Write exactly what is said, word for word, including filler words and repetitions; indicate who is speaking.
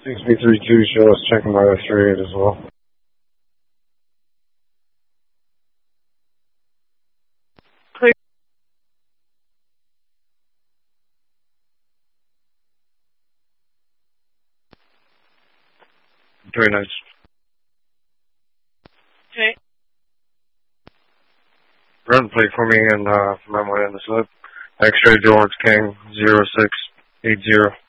Speaker 1: six B three two, show us checking by three eight as well.
Speaker 2: Clear.
Speaker 1: Very nice.
Speaker 2: Okay.
Speaker 1: Run plate for me and uh, memory on the slip. X-ray George King zero six eight zero.